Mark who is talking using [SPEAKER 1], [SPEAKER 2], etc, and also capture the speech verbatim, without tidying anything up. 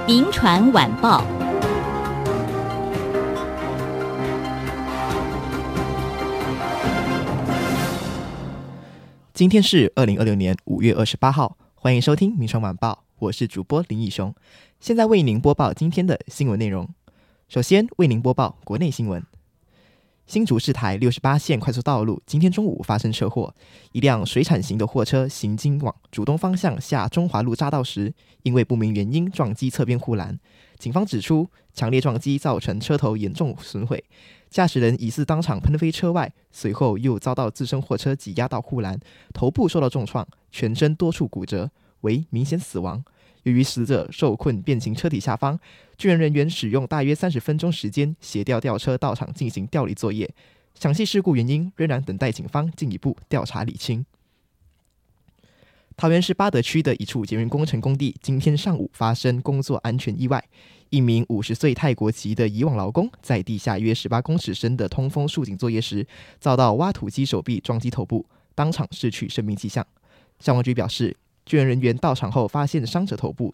[SPEAKER 1] 民传晚报。
[SPEAKER 2] 今天是二零二六年五月二十八号，欢迎收听民传晚报，我是主播林义雄，现在为您播报今天的新闻内容。首先为您播报国内新闻。新竹市台六十八线快速道路今天中午发生车祸，一辆水产型的货车行经往主东方向下中华路匝道时，因为不明原因撞击侧边护栏。警方指出，强烈撞击造成车头严重损毁，驾驶人疑似当场喷飞车外，随后又遭到自身货车挤压到护栏，头部受到重创，全身多处骨折，为明显死亡。由于死者受困变形车体下方，救援人员使用大约三十分钟时间协调吊车到场进行调离作业，详细事故原因仍然等待警方进一步调查理清。桃园市八德区的一处捷运工程工地今天上午发生工作安全意外，一名五十岁泰国籍的以往劳工在地下约十八公尺深的通风竖井作业时，遭到挖土机手臂撞击头部，当场失去生命迹象。消防局表示，救援人员到场后发现伤者头部